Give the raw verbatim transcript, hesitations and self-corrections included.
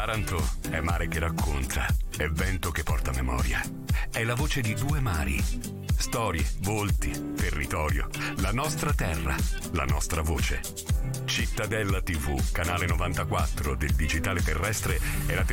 Taranto è mare che racconta, è vento che porta memoria, è la voce di due mari. Storie, volti, territorio, la nostra terra, la nostra voce. Cittadella tivù, canale novantaquattro del digitale terrestre, è la